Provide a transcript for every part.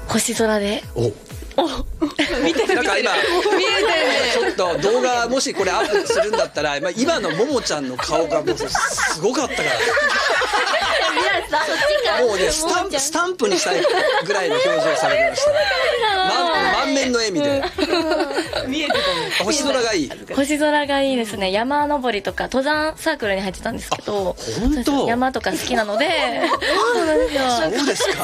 星空で。 見てるなんか今ちょっと動画もしこれアップするんだったら、今のももちゃんの顔がもうすごかったからもうねスタンプにしたいぐらいの表情されてました満面の笑みで見えてた。星空がいい。 星空がいいですね。山登りとか登山サークルに入ってたんですけど、 本当山とか好きなのでそうなんですよ。 そうですか。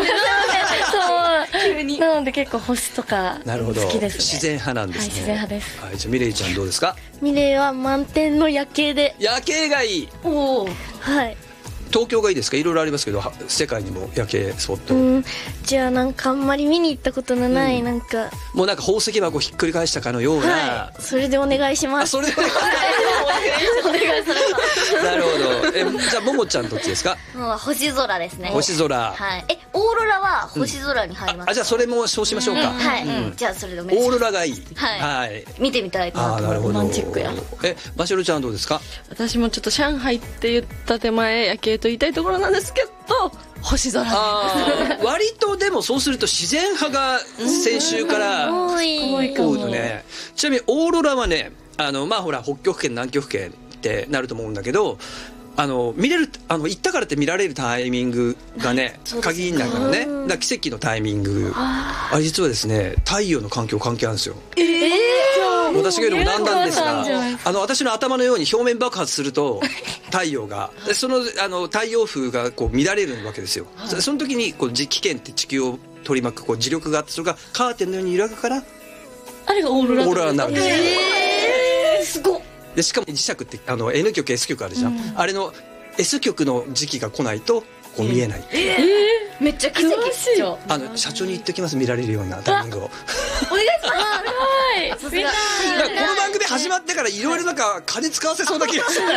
そうなので結構星とか好きですね。 自然派なんですね。 自然派です。 はい、じゃあミレイちゃんどうですか？ ミレイは満天の夜景で。 夜景がいい。 おお、はい。 東京がいいですか？いろいろありますけど世界にも夜景スポット。 じゃあなんかあんまり見に行ったことのない、なんかもうなんか宝石箱ひっくり返したかのような、 はい、それでお願いします。 それでお願いしますなるほど。じゃあももちゃんどっちですか？ 星空ですね。 星空。 はい。オーロラは星空に入ります。 じゃあそれもそうしましょうか。 はい。じゃあそれでお願いします。 オーロラがいい。 はい。見てみたいかなと。 なるほど。 ロマンチックや。 ましろちゃんどうですか？ 私もちょっと上海って言った手前夜景と言いたいところなんですけど、星空。 割とでもそうすると自然派が先週から多いとね。ちなみにオーロラはね、まあほら北極圏南極圏ってなると思うんだけど、見れる行ったからって見られるタイミングがね限りないからね。だから奇跡のタイミング。実はですね、太陽の環境関係あるんですよ。私が言うのもなんなんですが、私の頭のように表面爆発すると太陽がその太陽風がこう乱れるわけですよ。その時にこう危険って地球を取り巻くこう磁力があって、それがカーテンのように揺らぐからあれがオーロラになるんですよ。 すごっ。 でしかも磁石って N 極 S 極あるじゃん、あれの S 極の時期が来ないとこう見えない。 めっちゃ奇跡っすよ。 社長に言っておきます。見られるようなタイミングをお願いします。 この番組始まってからいろいろなんか金使わせそうな気がする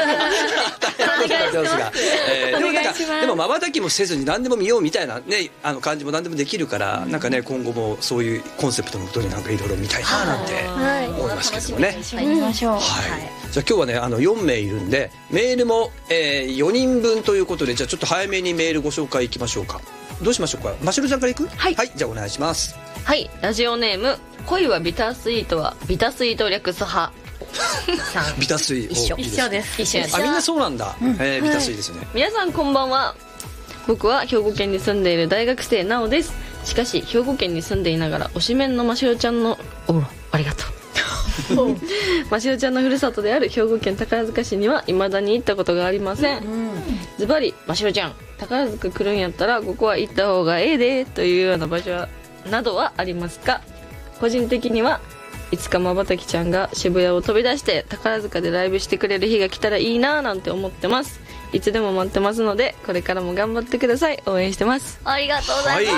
でも瞬きもせずに何でも見ようみたいなね感じも何でもできるから、なんかね今後もそういうコンセプトのことになんかいろいろ見たいななんて思いますけどもね。じゃあ今日はね4名いるんでメールも4人分ということで、じゃあちょっと早めにメールご紹介いきましょうか。どうしましょうか。ましろちゃんからいく？はい、じゃあお願いします。 はい、ラジオネーム恋はビタースイートはビタースイート略す派さん。 ビタスイ一緒です。 一緒です。 みんなそうなんだ。ビタスイですね。 皆さんこんばんは。僕は兵庫県に住んでいる大学生なおです。しかし兵庫県に住んでいながら推しメンのましろちゃんのありがとうましろちゃんのふるさとである兵庫県宝塚市には未だに行ったことがありません。ズバリましろちゃん、宝塚来るんやったらここは行った方がええでというような場所などはありますか？個人的にはいつかまばたきちゃんが渋谷を飛び出して宝塚でライブしてくれる日が来たらいいななんて思ってます。いつでも待ってますのでこれからも頑張ってください。応援してます。 ありがとうございます。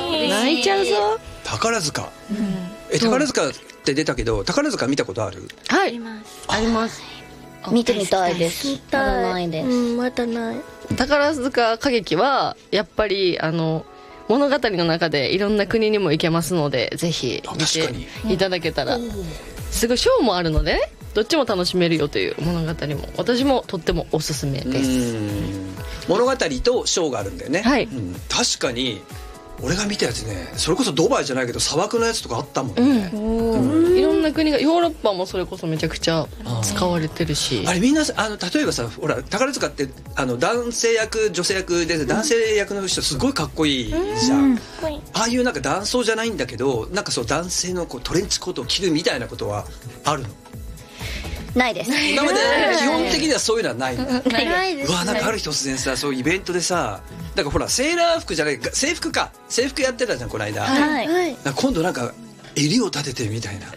嬉しい。泣いちゃうぞ。 宝塚、宝塚って出たけど宝塚見たことある？ はい、あります。 見てみたいです。まだないです。 まだない。 宝塚歌劇はやっぱり物語の中でいろんな国にも行けますので、ぜひ見ていただけたら、すごいショーもあるので、どっちも楽しめるよという物語も私もとってもおすすめです。 物語とショーがあるんだよね。 はい、 確かに俺が見たやつね、それこそドバイじゃないけど砂漠のやつとかあったもんね。 いろんな国が、ヨーロッパもそれこそめちゃくちゃ使われてるし、 あれみんな例えばさ、ほら宝塚って男性役女性役で、男性役の人すごいかっこいいじゃん。ああいうなんか男装じゃないんだけど、なんかそう男性のこうトレンチコートを着るみたいなことはあるの？ ないです。 なので基本的にはそういうのはないの。 ないです。 うわ、なんかある日突然さ、そういうイベントでさ、なんかほらセーラー服じゃない制服やってたじゃんこの間。今度なんか襟を立ててみたいな、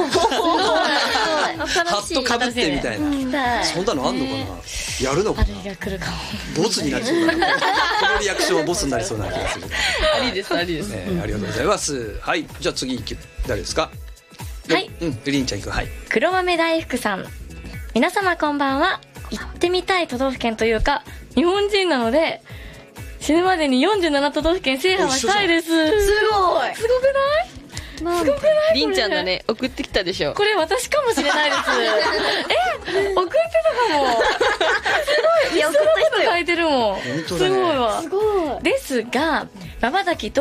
ハットかぶってみたいな、そんなのあんのかな？やるのかな？ボツになりそうだねこのリアクションはボツになりそうな気がする。 ありですありです、 ありがとうございます。はい、じゃあ次誰ですか？ はい、 りんちゃんいく。はい、 黒豆大福さん、皆様こんばんは。行ってみたい都道府県というか日本人なので死ぬまでに47都道府県制覇はしたいです。すごい。すごくない？すごくない？ りんちゃんだね、送ってきたでしょ。 これ私かもしれないです。送ってたかも。すごい。いや、送った人書いてるもん。 本当だね。 すごいわ。ですが、まばたきと